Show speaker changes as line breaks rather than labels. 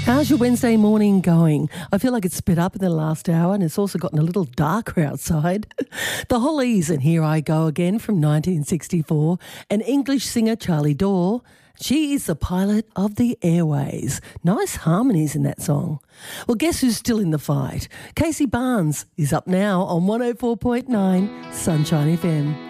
How's your Wednesday morning going? I feel like it's sped up in the last hour and it's also gotten a little darker outside. The Hollies and Here I Go Again from 1964 and English singer Charlie Dore. She is the pilot of the airways. Nice harmonies in that song. Well, guess who's still in the fight? Casey Barnes is up now on 104.9 Sunshine FM.